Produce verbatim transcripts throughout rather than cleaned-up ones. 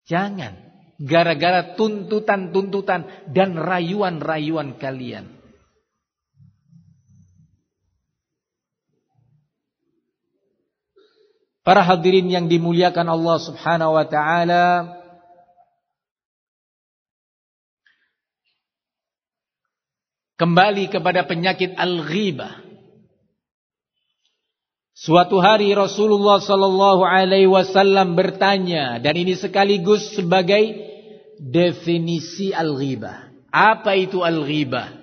Jangan. Gara-gara tuntutan-tuntutan dan rayuan-rayuan kalian. Para hadirin yang dimuliakan Allah Subhanahu wa taala, kembali kepada penyakit al-ghibah. Suatu hari Rasulullah sallallahu alaihi wasallam bertanya, dan ini sekaligus sebagai definisi al-ghibah. Apa itu al-ghibah?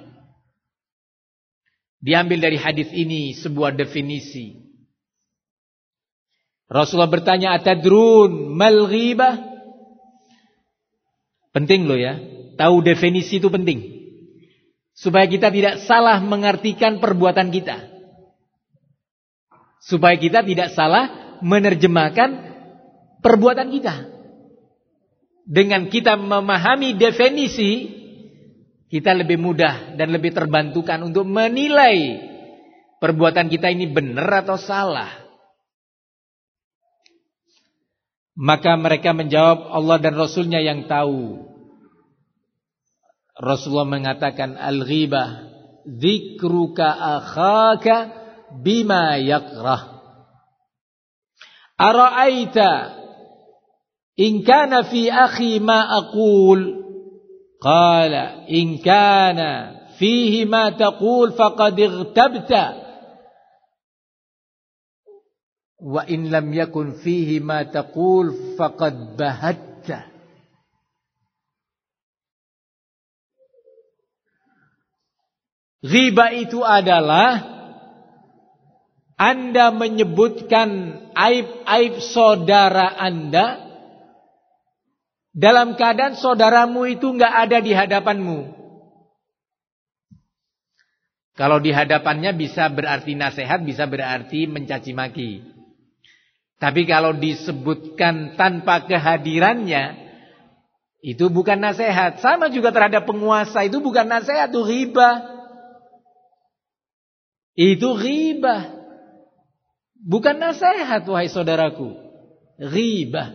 Diambil dari hadis ini sebuah definisi. Rasulullah bertanya, atadrun mal ghibah? Penting loh ya, tahu definisi itu penting. Supaya kita tidak salah mengartikan perbuatan kita. Supaya kita tidak salah menerjemahkan perbuatan kita. Dengan kita memahami definisi, kita lebih mudah dan lebih terbantukan untuk menilai perbuatan kita ini benar atau salah. Maka mereka menjawab, Allah dan Rasulnya yang tahu. Rasulullah mengatakan, al-ghibah dzikruka akhaka bima yakrah. Ara'aita in kana fi akhi ma aqul? Qala in kana fihi ma taqul faqad ightabta. Wa in lam yakun fihi ma taqul faqad bahatta. Ghibah itu adalah Anda menyebutkan aib-aib saudara Anda dalam keadaan saudaramu itu enggak ada di hadapanmu. Kalau di hadapannya bisa berarti nasihat, bisa berarti mencaci maki. Tapi kalau disebutkan tanpa kehadirannya, itu bukan nasihat. Sama juga terhadap penguasa, itu bukan nasihat, itu ghibah. Itu ghibah. Bukan nasihat, wahai saudaraku. Ghibah.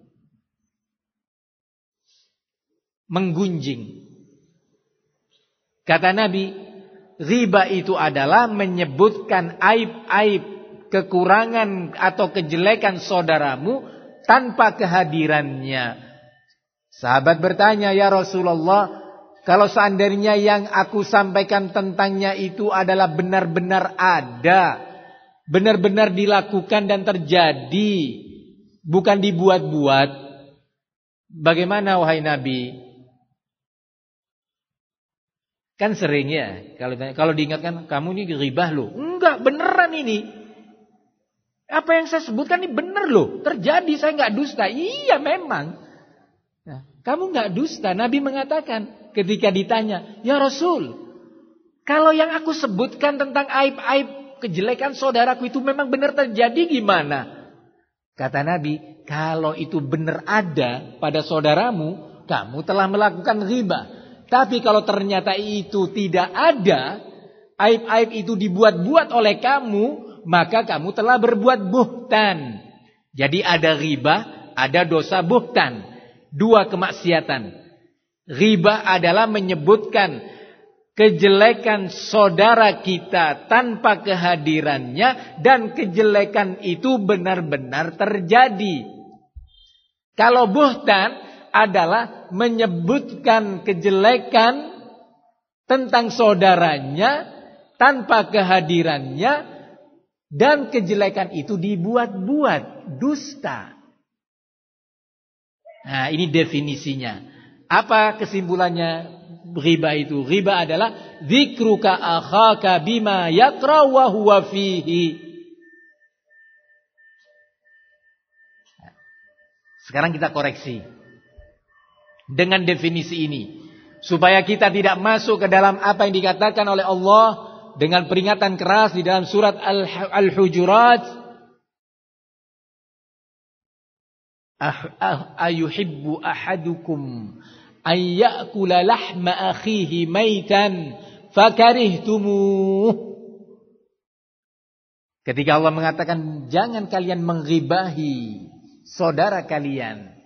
Menggunjing. Kata Nabi, ghibah itu adalah menyebutkan aib-aib, kekurangan atau kejelekan saudaramu tanpa kehadirannya. Sahabat bertanya, ya Rasulullah, kalau seandainya yang aku sampaikan tentangnya itu adalah benar-benar ada, benar-benar dilakukan dan terjadi, bukan dibuat-buat, bagaimana wahai Nabi? Kan sering ya, kalau kalau diingatkan, kamu ini ghibah loh. Enggak, beneran ini. Apa yang saya sebutkan ini benar loh, terjadi, saya enggak dusta. Iya memang. Nah, kamu enggak dusta. Nabi mengatakan ketika ditanya, ya Rasul, kalau yang aku sebutkan tentang aib-aib kejelekan saudaraku itu memang benar terjadi, gimana? Kata Nabi, kalau itu benar ada pada saudaramu, kamu telah melakukan ghibah. Tapi kalau ternyata itu tidak ada, aib-aib itu dibuat-buat oleh kamu, maka kamu telah berbuat buhtan. Jadi ada ghibah, ada dosa buhtan. Dua kemaksiatan. Ghibah adalah menyebutkan kejelekan saudara kita tanpa kehadirannya, dan kejelekan itu benar-benar terjadi. Kalau buhtan adalah menyebutkan kejelekan tentang saudaranya tanpa kehadirannya, dan kejelekan itu dibuat-buat, dusta. Nah, ini definisinya. Apa kesimpulannya ghibah itu? Ghibah adalah dzikruka akhaka bima yakra wa huwa fihi. Sekarang kita koreksi dengan definisi ini, supaya kita tidak masuk ke dalam apa yang dikatakan oleh Allah dengan peringatan keras di dalam surat Al-Hujurat. Ayuhibbu ahadukum an ya'kula lahma akhihi maitan fakarihtumuh. Ketika Allah mengatakan jangan kalian menggibahi saudara kalian,